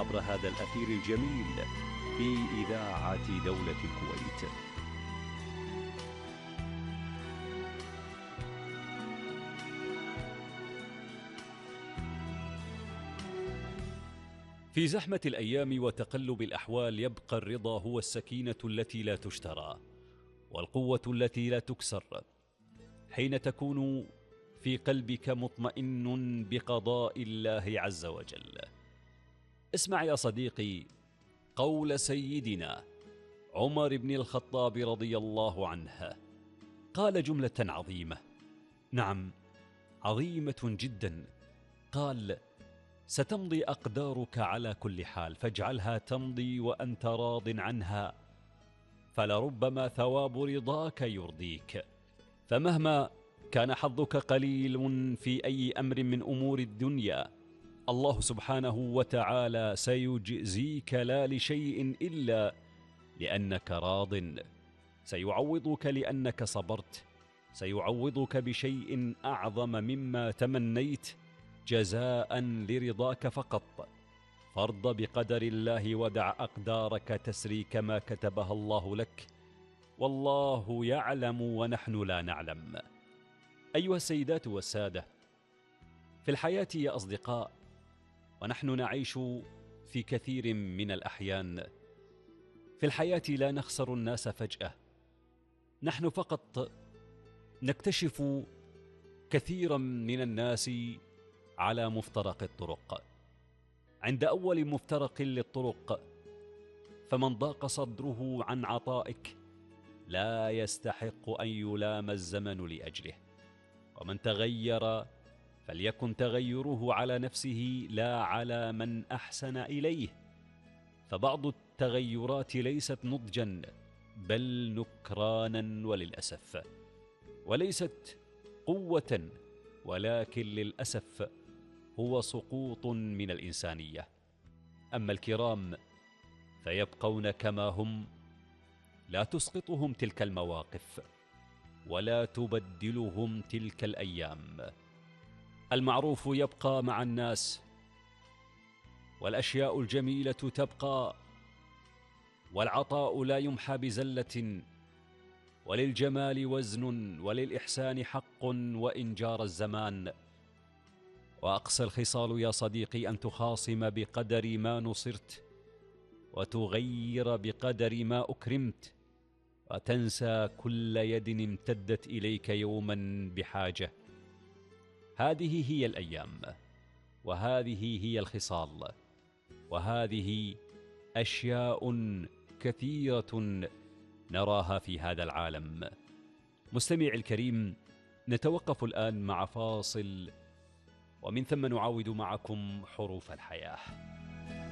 عبر هذا الأثير الجميل في إذاعة دولة الكويت. في زحمة الأيام وتقلب الأحوال يبقى الرضا هو السكينة التي لا تشترى والقوة التي لا تكسر، حين تكون في قلبك مطمئن بقضاء الله عز وجل. اسمع يا صديقي قول سيدنا عمر بن الخطاب رضي الله عنه، قال جملة عظيمة، نعم عظيمة جدا، قال: ستمضي أقدارك على كل حال، فاجعلها تمضي وأنت راض عنها، فلربما ثواب رضاك يرضيك. فمهما كان حظك قليل في أي أمر من أمور الدنيا، الله سبحانه وتعالى سيجزيك لا لشيء إلا لأنك راض، سيعوضك لأنك صبرت، سيعوضك بشيء أعظم مما تمنيت جزاء لرضاك فقط. فارض بقدر الله ودع أقدارك تسري كما كتبها الله لك، والله يعلم ونحن لا نعلم. أيها السيدات والسادة، في الحياة يا أصدقاء، ونحن نعيش في كثير من الأحيان في الحياة لا نخسر الناس فجأة، نحن فقط نكتشف كثيرا من الناس على مفترق الطرق، عند أول مفترق للطرق، فمن ضاق صدره عن عطائك لا يستحق أن يلام الزمن لأجله، ومن تغير فليكن تغيره على نفسه لا على من أحسن إليه، فبعض التغيرات ليست نضجا بل نكرانا وللأسف، وليست قوة ولكن للأسف هو سقوط من الإنسانية. أما الكرام فيبقون كما هم، لا تسقطهم تلك المواقف ولا تبدلهم تلك الأيام. المعروف يبقى مع الناس، والأشياء الجميلة تبقى، والعطاء لا يمحى بزلة، وللجمال وزن، وللإحسان حق وإن جار الزمان. وأقصى الخصال يا صديقي أن تخاصم بقدر ما نصرت، وتغير بقدر ما أكرمت، وتنسى كل يد امتدت إليك يوما بحاجة. هذه هي الأيام، وهذه هي الخصال، وهذه أشياء كثيرة نراها في هذا العالم. مستمعي الكريم، نتوقف الآن مع فاصل، ومن ثم نعاود معكم حروف الحياة.